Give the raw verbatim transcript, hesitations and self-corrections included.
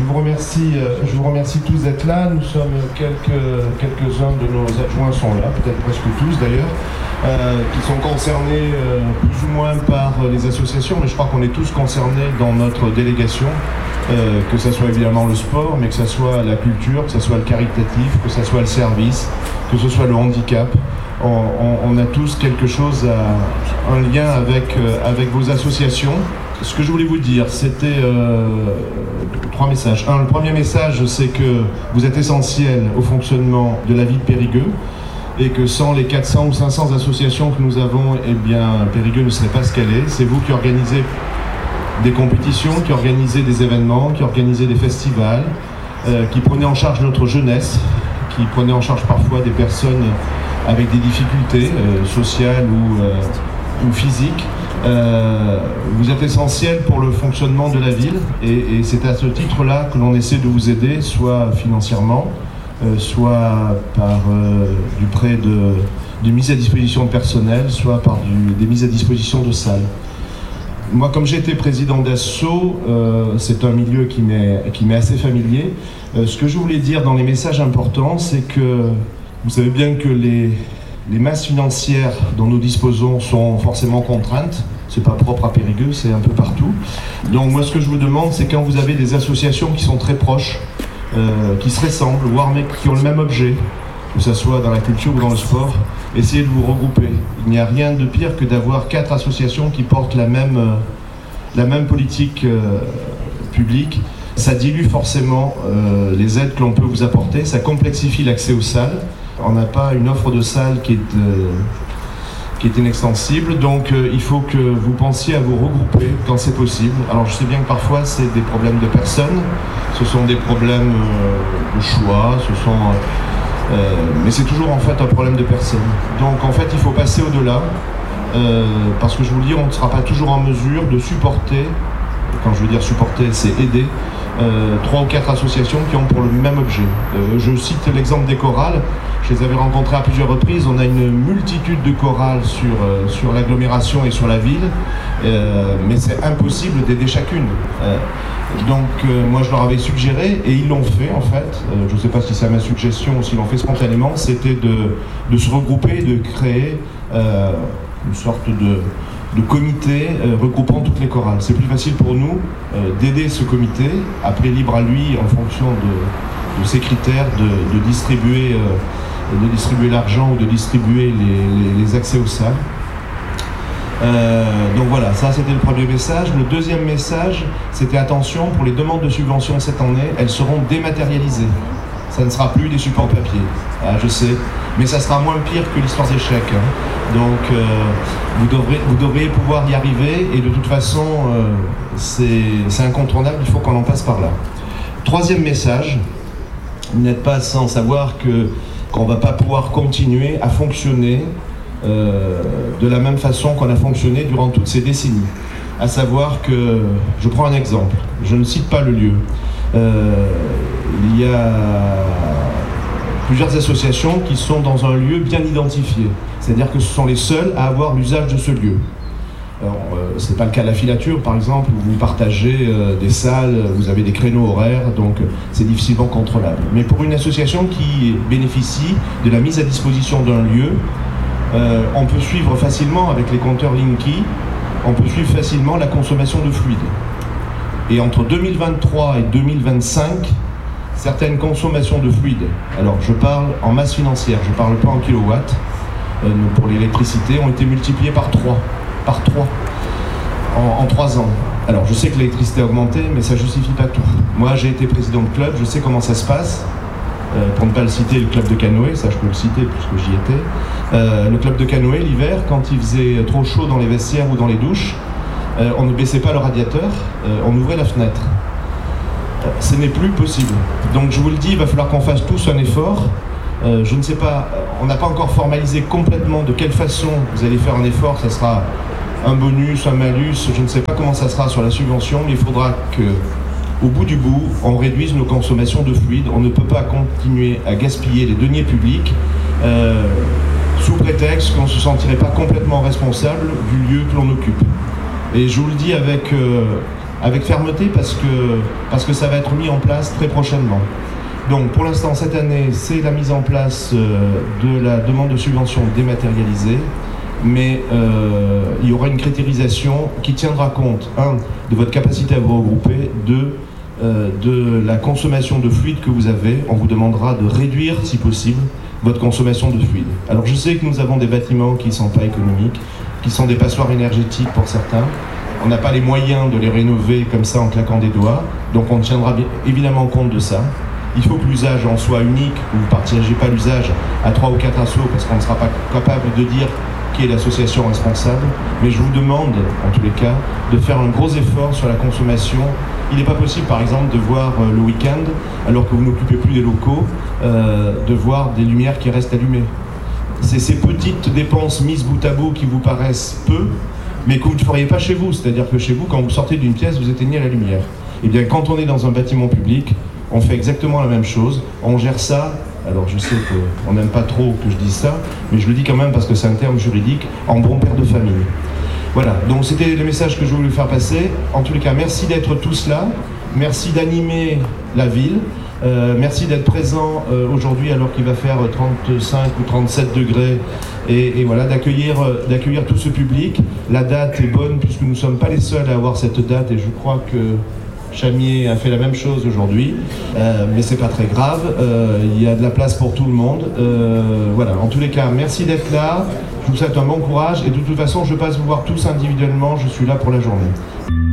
vous remercie, je vous remercie tous d'être là. Nous sommes quelques, quelques-uns de nos adjoints sont là, peut-être presque tous d'ailleurs, euh, qui sont concernés euh, plus ou moins par les associations, mais je crois qu'on est tous concernés dans notre délégation, euh, que ce soit évidemment le sport, mais que ce soit la culture, que ce soit le caritatif, que ce soit le service, que ce soit le handicap. On, on, on a tous quelque chose, à, un lien avec, euh, avec vos associations. Ce que je voulais vous dire, c'était euh, trois messages. Un, le premier message, c'est que vous êtes essentiel au fonctionnement de la vie de Périgueux et que sans les quatre cents ou cinq cents associations que nous avons, eh bien, Périgueux ne serait pas ce qu'elle est. C'est vous qui organisez des compétitions, qui organisez des événements, qui organisez des festivals, euh, qui prenez en charge notre jeunesse, qui prenez en charge parfois des personnes avec des difficultés euh, sociales ou, euh, ou physiques. Euh, vous êtes essentiel pour le fonctionnement de la ville et, et c'est à ce titre-là que l'on essaie de vous aider, soit financièrement, euh, soit par euh, du prêt de, de mise à disposition de personnel, soit par du, des mises à disposition de salles. Moi, comme j'ai été président d'Asso, euh, c'est un milieu qui m'est, qui m'est assez familier. Euh, ce que je voulais dire dans les messages importants, c'est que vous savez bien que les Les masses financières dont nous disposons sont forcément contraintes. C'est pas propre à Périgueux, c'est un peu partout. Donc moi, ce que je vous demande, c'est quand vous avez des associations qui sont très proches, euh, qui se ressemblent, voire mais qui ont le même objet, que ce soit dans la culture ou dans le sport, essayez de vous regrouper. Il n'y a rien de pire que d'avoir quatre associations qui portent la même, euh, la même politique euh, publique. Ça dilue forcément euh, les aides que l'on peut vous apporter, ça complexifie l'accès aux salles. On n'a pas une offre de salle qui est, euh, qui est inextensible, donc euh, il faut que vous pensiez à vous regrouper quand c'est possible. Alors je sais bien que parfois c'est des problèmes de personnes, ce sont des problèmes euh, de choix, ce sont, euh, mais c'est toujours en fait un problème de personnes. Donc en fait il faut passer au-delà, euh, parce que je vous le dis, on ne sera pas toujours en mesure de supporter, quand je veux dire supporter, c'est aider, Euh, trois ou quatre associations qui ont pour le même objet. Euh, je cite l'exemple des chorales. Je les avais rencontrées à plusieurs reprises. On a une multitude de chorales sur, euh, sur l'agglomération et sur la ville, euh, mais c'est impossible d'aider chacune. Euh, donc euh, moi je leur avais suggéré, et ils l'ont fait en fait, euh, je ne sais pas si c'est ma suggestion ou s'ils l'ont fait spontanément, c'était de, de se regrouper, de créer euh, une sorte de de comité euh, regroupant toutes les chorales. C'est plus facile pour nous euh, d'aider ce comité, après libre à lui, en fonction de, de ses critères, de, de distribuer, euh, de distribuer l'argent ou de distribuer les, les, les accès aux salles. Euh, donc voilà, ça c'était le premier message. Le deuxième message, c'était attention, pour les demandes de subventions cette année, elles seront dématérialisées. Ça ne sera plus des supports papier, ah, je sais, mais ça sera moins pire que l'histoire des chèques. Hein. Donc euh, vous, devrez, vous devriez pouvoir y arriver, et de toute façon, euh, c'est, c'est incontournable, il faut qu'on en passe par là. Troisième message, vous n'êtes pas sans savoir que, qu'on ne va pas pouvoir continuer à fonctionner euh, de la même façon qu'on a fonctionné durant toutes ces décennies. À savoir que, je prends un exemple, je ne cite pas le lieu, euh, il y a plusieurs associations qui sont dans un lieu bien identifié, c'est-à-dire que ce sont les seuls à avoir l'usage de ce lieu. Alors, euh, ce n'est pas le cas de la filature, par exemple, où vous partagez euh, des salles, vous avez des créneaux horaires, donc euh, c'est difficilement contrôlable. Mais pour une association qui bénéficie de la mise à disposition d'un lieu, euh, on peut suivre facilement avec les compteurs Linky, on peut suivre facilement la consommation de fluide. Et entre deux mille vingt-trois et deux mille vingt-cinq, certaines consommations de fluide, alors je parle en masse financière, je ne parle pas en kilowatts, euh, pour l'électricité, ont été multipliées par trois, par trois, en, en trois ans. Alors je sais que l'électricité a augmenté, mais ça ne justifie pas tout. Moi j'ai été président de club, je sais comment ça se passe. Euh, pour ne pas le citer, le club de canoë, ça je peux le citer puisque j'y étais. Euh, le club de canoë, l'hiver, quand il faisait trop chaud dans les vestiaires ou dans les douches, euh, on ne baissait pas le radiateur, euh, on ouvrait la fenêtre. Euh, ce n'est plus possible. Donc je vous le dis, il va falloir qu'on fasse tous un effort. Euh, je ne sais pas, on n'a pas encore formalisé complètement de quelle façon vous allez faire un effort, ça sera un bonus, un malus, je ne sais pas comment ça sera sur la subvention, mais il faudra que, au bout du bout, on réduise nos consommations de fluide. On ne peut pas continuer à gaspiller les deniers publics euh, sous prétexte qu'on ne se sentirait pas complètement responsable du lieu que l'on occupe. Et je vous le dis avec, euh, avec fermeté parce que, parce que ça va être mis en place très prochainement. Donc pour l'instant, cette année, c'est la mise en place euh, de la demande de subvention dématérialisée, mais euh, il y aura une critérialisation qui tiendra compte, un, de votre capacité à vous regrouper, deux, euh, de la consommation de fluide que vous avez. On vous demandera de réduire, si possible, votre consommation de fluide. Alors je sais que nous avons des bâtiments qui ne sont pas économiques, qui sont des passoires énergétiques pour certains. On n'a pas les moyens de les rénover comme ça en claquant des doigts, donc on tiendra bien, évidemment compte de ça. Il faut que l'usage en soit unique, que vous ne partagez pas l'usage à trois ou quatre assos parce qu'on ne sera pas capable de dire qui est l'association responsable, mais je vous demande, en tous les cas, de faire un gros effort sur la consommation. Il n'est pas possible, par exemple, de voir euh, le week-end, alors que vous n'occupez plus des locaux, euh, de voir des lumières qui restent allumées. C'est ces petites dépenses mises bout à bout qui vous paraissent peu, mais que vous ne feriez pas chez vous. C'est-à-dire que chez vous, quand vous sortez d'une pièce, vous éteignez la lumière. Eh bien, quand on est dans un bâtiment public, on fait exactement la même chose. On gère ça, alors je sais qu'on n'aime pas trop que je dise ça, mais je le dis quand même parce que c'est un terme juridique, en bon père de famille. Voilà, donc c'était le message que je voulais faire passer. En tous les cas, merci d'être tous là, merci d'animer la ville, euh, merci d'être présent euh, aujourd'hui alors qu'il va faire trente-cinq ou trente-sept degrés, et, et voilà, d'accueillir, euh, d'accueillir tout ce public. La date est bonne puisque nous ne sommes pas les seuls à avoir cette date, et je crois que Chamier a fait la même chose aujourd'hui, euh, mais c'est pas très grave, euh, il y a de la place pour tout le monde. Euh, voilà, en tous les cas, merci d'être là, je vous souhaite un bon courage, et de toute façon, je passe vous voir tous individuellement, je suis là pour la journée.